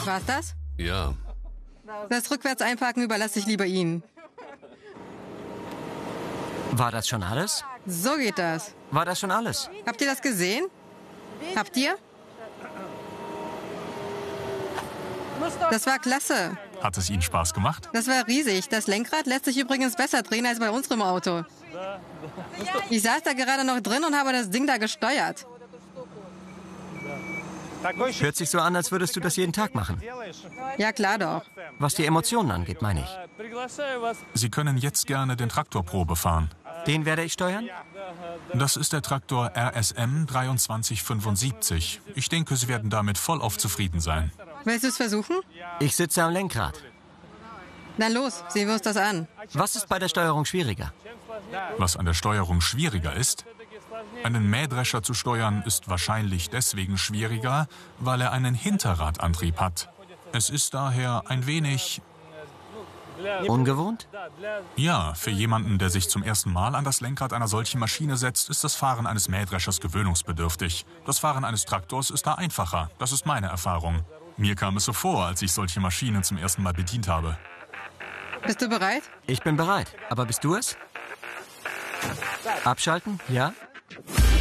War's das? Ja. Das rückwärts einparken überlasse ich lieber Ihnen. War das schon alles? So geht das. War das schon alles? Habt ihr das gesehen? Habt ihr? Das war klasse. Hat es Ihnen Spaß gemacht? Das war riesig. Das Lenkrad lässt sich übrigens besser drehen als bei unserem Auto. Ich saß da gerade noch drin und habe das Ding da gesteuert. Hört sich so an, als würdest du das jeden Tag machen. Ja, klar doch. Was die Emotionen angeht, meine ich. Sie können jetzt gerne den Traktor Probe fahren. Den werde ich steuern? Das ist der Traktor RSM 2375. Ich denke, Sie werden damit vollauf zufrieden sein. Willst du es versuchen? Ich sitze am Lenkrad. Dann los, sehen wir uns das an. Was ist bei der Steuerung schwieriger? Was an der Steuerung schwieriger ist? Einen Mähdrescher zu steuern ist wahrscheinlich deswegen schwieriger, weil er einen Hinterradantrieb hat. Es ist daher ein wenig... Ungewohnt? Ja, für jemanden, der sich zum ersten Mal an das Lenkrad einer solchen Maschine setzt, ist das Fahren eines Mähdreschers gewöhnungsbedürftig. Das Fahren eines Traktors ist da einfacher. Das ist meine Erfahrung. Mir kam es so vor, als ich solche Maschinen zum ersten Mal bedient habe. Bist du bereit? Ich bin bereit. Aber bist du es? Abschalten? Ja?